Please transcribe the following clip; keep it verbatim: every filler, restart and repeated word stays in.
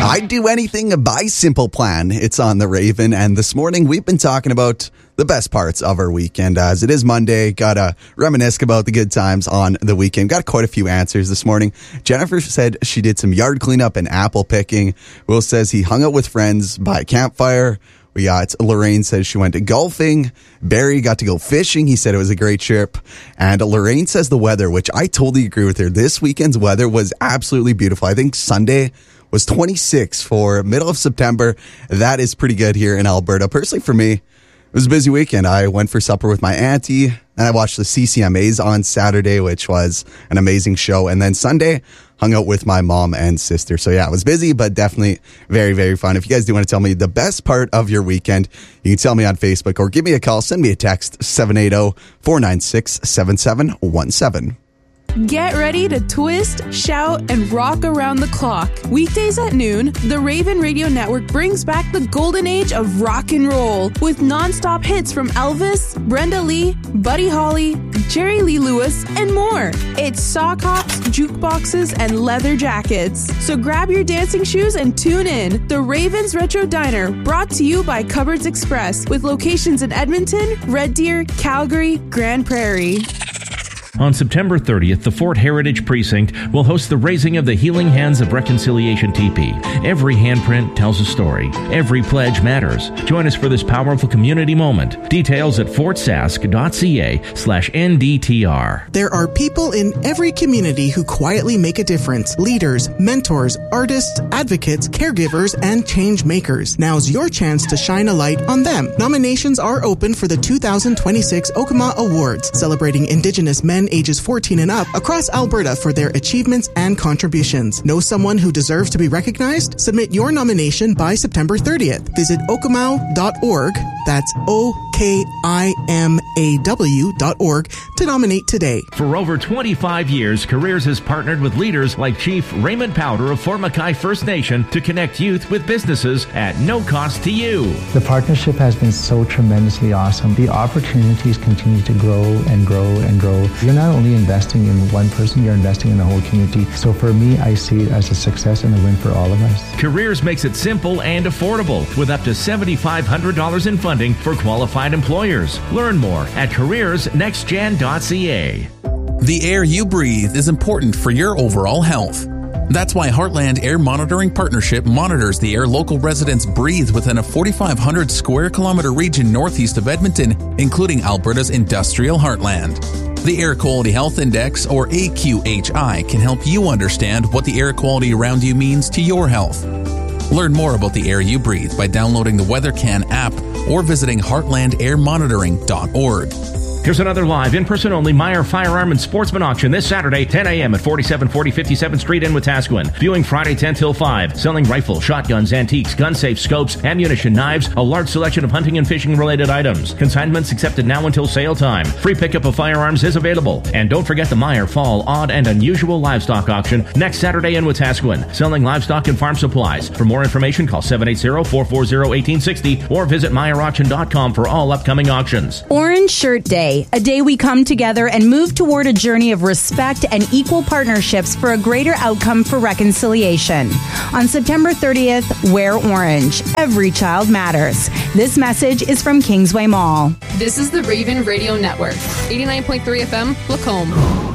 I'd do anything by Simple Plan. It's on the Raven, and this morning we've been talking about the best parts of our weekend. As it is Monday, gotta reminisce about the good times on the weekend. Got quite a few answers this morning. Jennifer said she did some yard cleanup and apple picking. Will says he hung out with friends by a campfire. We got Lorraine says she went to golfing. Barry got to go fishing. He said it was a great trip. And Lorraine says the weather, which I totally agree with her. This weekend's weather was absolutely beautiful. I think Sunday was twenty-six for middle of September. That is pretty good here in Alberta. Personally, for me, it was a busy weekend. I went for supper with my auntie, and I watched the C C M As on Saturday, which was an amazing show. And then Sunday, hung out with my mom and sister. So yeah, it was busy, but definitely very, very fun. If you guys do want to tell me the best part of your weekend, you can tell me on Facebook or give me a call. Send me a text, seven eight zero, four nine six, seven seven one seven. Get ready to twist, shout, and rock around the clock. Weekdays at noon, the Raven Radio Network brings back the golden age of rock and roll with non-stop hits from Elvis, Brenda Lee, Buddy Holly, Jerry Lee Lewis, and more. It's sock hops, jukeboxes, and leather jackets. So grab your dancing shoes and tune in. The Ravens Retro Diner, brought to you by Cupboards Express, with locations in Edmonton, Red Deer, Calgary, Grand Prairie. On September thirtieth, the Fort Heritage Precinct will host the Raising of the Healing Hands of Reconciliation Teepee. Every handprint tells a story. Every pledge matters. Join us for this powerful community moment. Details at fortsask.ca slash NDTR. There are people in every community who quietly make a difference. Leaders, mentors, artists, advocates, caregivers, and change makers. Now's your chance to shine a light on them. Nominations are open for the two thousand twenty-six Okama Awards, celebrating Indigenous men ages fourteen and up across Alberta for their achievements and contributions. Know someone who deserves to be recognized? Submit your nomination by September thirtieth. Visit okamau dot org, that's O K I M A W dot org, to nominate today. For over twenty-five years, Careers has partnered with leaders like Chief Raymond Powder of Fort Mackay First Nation to connect youth with businesses at no cost to you. The partnership has been so tremendously awesome. The opportunities continue to grow and grow and grow. You're not only investing in one person, you're investing in the whole community. So for me, I see it as a success and a win for all of us. Careers makes it simple and affordable with up to seven thousand five hundred dollars in funding for qualified employers. Learn more at careers next gen dot c a. The air you breathe is important for your overall health. That's why Heartland Air Monitoring Partnership monitors the air local residents breathe within a forty-five hundred square kilometer region northeast of Edmonton, including Alberta's industrial heartland. The Air Quality Health Index, or A Q H I, can help you understand what the air quality around you means to your health. Learn more about the air you breathe by downloading the WeatherCan app or visiting heartland air monitoring dot org. Here's another live, in-person only Meyer Firearm and Sportsman auction this Saturday, ten a.m. at forty-seven forty fifty-seventh Street in Wetaskiwin. Viewing Friday, ten till five. Selling rifles, shotguns, antiques, gun safes, scopes, ammunition, knives, a large selection of hunting and fishing-related items. Consignments accepted now until sale time. Free pickup of firearms is available. And don't forget the Meyer Fall Odd and Unusual Livestock Auction next Saturday in Wetaskiwin. Selling livestock and farm supplies. For more information, call seven eight zero, four four zero, one eight six zero or visit meyer auction dot com for all upcoming auctions. Orange Shirt Day. A day we come together and move toward a journey of respect and equal partnerships for a greater outcome for reconciliation. On September thirtieth, wear orange. Every child matters. This message is from Kingsway Mall. This is the Raven Radio Network, eighty-nine point three F M, Lacombe.